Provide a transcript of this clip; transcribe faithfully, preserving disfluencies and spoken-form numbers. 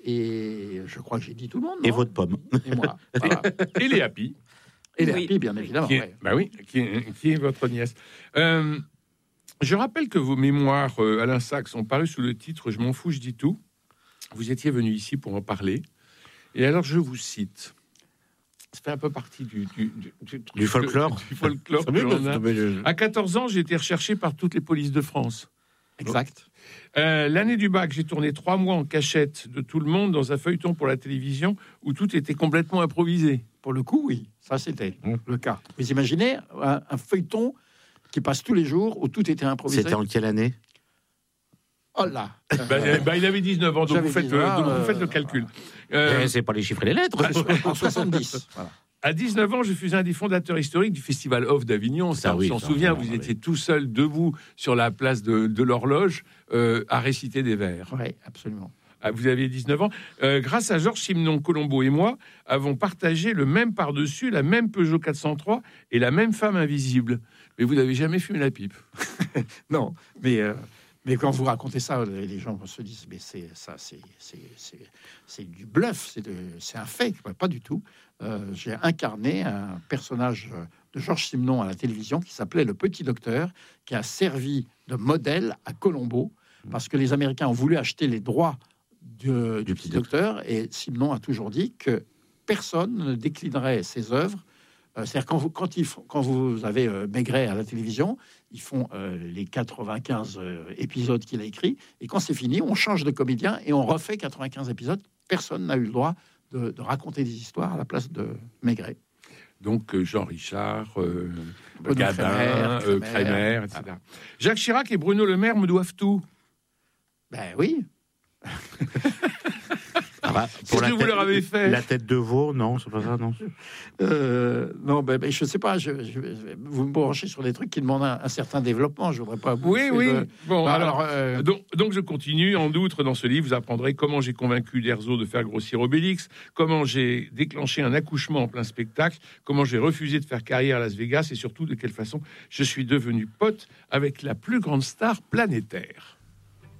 Et je crois que j'ai dit tout le monde. Et non votre pomme. Et moi. Voilà. Et les Happy. Et les Oui. Happy, bien évidemment. Qui est, ouais. bah oui, qui est, qui est votre nièce. Euh, je rappelle que vos mémoires, euh, Alain Sachs, sont parues sous le titre « Je m'en fous, je dis tout ». Vous étiez venu ici pour en parler. Et alors, je vous cite. Ça fait un peu partie du... Du, du, du, Du folklore. Du folklore que l'on a. À quatorze ans, j'ai été recherché par toutes les polices de France. Exact. Euh, l'année du bac, j'ai tourné trois mois en cachette de tout le monde dans un feuilleton pour la télévision où tout était complètement improvisé. Pour le coup, oui. Ça, c'était le cas. Vous imaginez un, un feuilleton qui passe tous les jours où tout était improvisé. C'était en quelle année? Oh là. Bah, euh, bah, il avait dix-neuf ans, donc J'avais vous faites, dix-neuf, euh, donc vous euh, faites le calcul. Euh, Eh, c'est pas les chiffres et les lettres. En soixante-dix. Voilà. À dix-neuf ans, je suis un des fondateurs historiques du Festival Off d'Avignon. Ça, Ah oui, on s'en ça, souvient, on en vous parlait. étiez tout seul, debout, sur la place de, de l'horloge, euh, à réciter des vers. Oui, absolument. Ah, vous aviez dix-neuf ans. Euh, grâce à Georges Simenon, Colombo et moi, avons partagé le même par-dessus, la même Peugeot quatre cent trois et la même femme invisible. Mais vous n'avez jamais fumé la pipe. Non, mais, euh, mais quand vous racontez ça, les gens se disent, mais c'est ça, c'est c'est c'est c'est du bluff, c'est de- c'est un fake, pas du tout. Euh, j'ai incarné un personnage de Georges Simenon à la télévision qui s'appelait le Petit Docteur, qui a servi de modèle à Colombo, parce que les Américains ont voulu acheter les droits de- du Petit Docteur, et Simenon a toujours dit que personne ne déclinerait ses œuvres. Euh, C'est-à-dire quand vous, quand, ils font- quand vous avez euh, Maigret à la télévision, ils font euh, les quatre-vingt-quinze euh, épisodes qu'il a écrits, et quand c'est fini, on change de comédien et on refait quatre-vingt-quinze épisodes. Personne n'a eu le droit de, de raconter des histoires à la place de Maigret. Donc euh, Jean Richard, euh, Bruno Gabin, Kremer, euh, Kremer, Kremer, et cetera. Jacques Chirac et Bruno Le Maire me doivent tout. Ben oui. Ah bah, C'est pour ce la que vous tête- leur avez fait. La tête de veau, non, c'est pas ça, non. Euh, non, ben, ben, je sais pas. Je, je- vous me branchez sur des trucs qui demandent un, un certain développement. Je voudrais pas. vous Oui, faire oui. de- Bon, Bah, alors, alors, euh, donc, donc je continue. En outre, dans ce livre, vous apprendrez comment j'ai convaincu Derzo de faire grossir Obélix, comment j'ai déclenché un accouchement en plein spectacle, comment j'ai refusé de faire carrière à Las Vegas et surtout de quelle façon je suis devenu pote avec la plus grande star planétaire.